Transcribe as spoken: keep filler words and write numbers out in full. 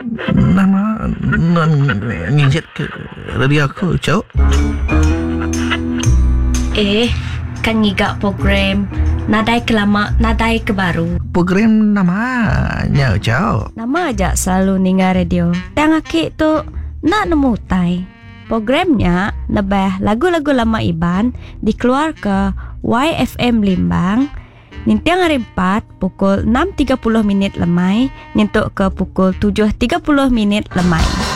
Nama non nginjet ke radio aku, Cok. Eh, kan ngigak program Nadai ke lama, nadai ke baru. Program namanya, Cok. Nama aja selalu ninga radio. Yang akik tu nak nemu tai. Programnya nebah lagu-lagu lama Iban dikeluar ke Y F M Limbang. Nintiang hari empat pukul enam tiga puluh minit lemai, nyentuk ke pukul tujuh tiga puluh minit lemai.